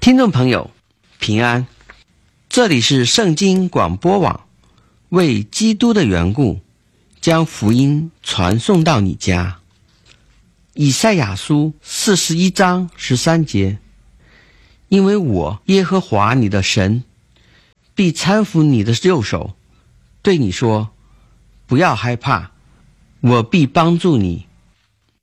听众朋友，平安，这里是圣经广播网，为基督的缘故，将福音传送到你家。以赛亚书41章13节，因为我耶和华你的神，必搀扶你的右手，对你说，不要害怕，我必帮助你，